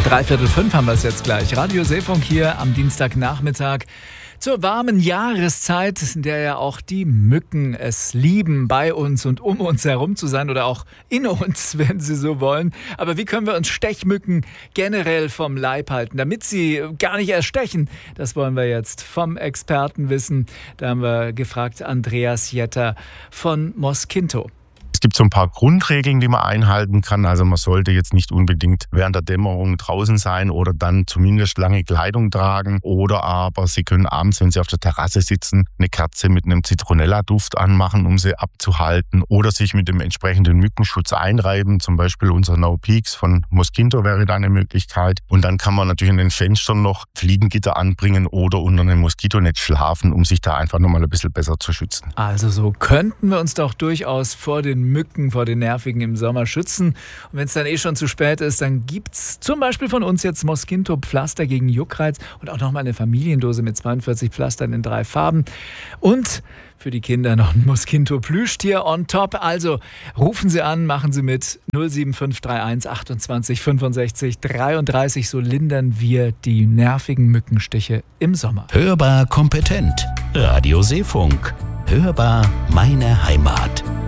3:45 haben wir es jetzt gleich. Radio Seefunk hier am Dienstagnachmittag zur warmen Jahreszeit, in der ja auch die Mücken es lieben, bei uns und um uns herum zu sein oder auch in uns, wenn sie so wollen. Aber wie können wir uns Stechmücken generell vom Leib halten, damit sie gar nicht erst stechen? Das wollen wir jetzt vom Experten wissen. Da haben wir gefragt Andreas Jetter von Mosquinto. Es gibt so ein paar Grundregeln, die man einhalten kann. Also man sollte jetzt nicht unbedingt während der Dämmerung draußen sein oder dann zumindest lange Kleidung tragen. Oder aber Sie können abends, wenn Sie auf der Terrasse sitzen, eine Kerze mit einem Zitronella-Duft anmachen, um sie abzuhalten. Oder sich mit dem entsprechenden Mückenschutz einreiben. Zum Beispiel unser No Peaks von Mosquinto wäre da eine Möglichkeit. Und dann kann man natürlich in den Fenstern noch Fliegengitter anbringen oder unter einem Moskitonetz schlafen, um sich da einfach nochmal ein bisschen besser zu schützen. Also so könnten wir uns doch durchaus vor den Mücken, vor den nervigen im Sommer schützen. Und wenn es dann schon zu spät ist, dann gibt es zum Beispiel von uns jetzt Mosquinto-Pflaster gegen Juckreiz und auch nochmal eine Familiendose mit 42 Pflastern in 3 Farben. Und für die Kinder noch ein Mosquinto-Plüschtier on top. Also rufen Sie an, machen Sie mit 07531 28 65 33. So lindern wir die nervigen Mückenstiche im Sommer. Hörbar kompetent. Radio Seefunk. Hörbar meine Heimat.